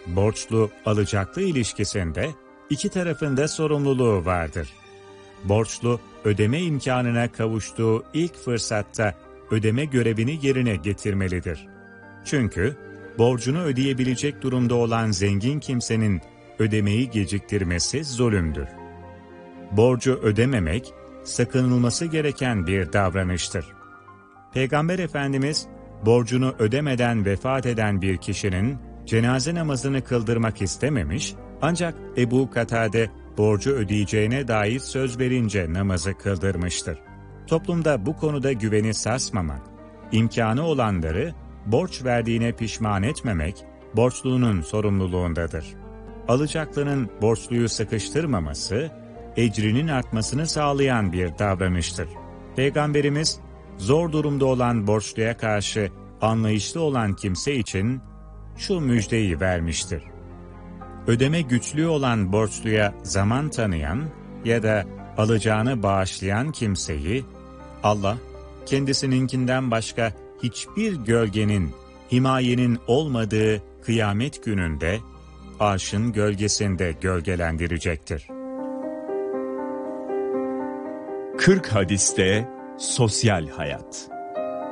Borçlu alacaklı ilişkisinde iki tarafın da sorumluluğu vardır. Borçlu ödeme imkanına kavuştuğu ilk fırsatta ödeme görevini yerine getirmelidir. Çünkü borcunu ödeyebilecek durumda olan zengin kimsenin ödemeyi geciktirmesi zulümdür. Borcu ödememek sakınılması gereken bir davranıştır. Peygamber Efendimiz borcunu ödemeden vefat eden bir kişinin cenaze namazını kıldırmak istememiş, ancak Ebu Katade borcu ödeyeceğine dair söz verince namazı kıldırmıştır. Toplumda bu konuda güveni sarsmamak, imkanı olanları borç verdiğine pişman etmemek, borçlunun sorumluluğundadır. Alacaklının borçluyu sıkıştırmaması, ecrinin artmasını sağlayan bir davranıştır. Peygamberimiz, zor durumda olan borçluya karşı anlayışlı olan kimse için şu müjdeyi vermiştir. Ödeme güçlüğü olan borçluya zaman tanıyan ya da alacağını bağışlayan kimseyi, Allah, kendisininkinden başka hiçbir gölgenin, himayenin olmadığı kıyamet gününde, arşın gölgesinde gölgelendirecektir. 40 hadiste sosyal hayat.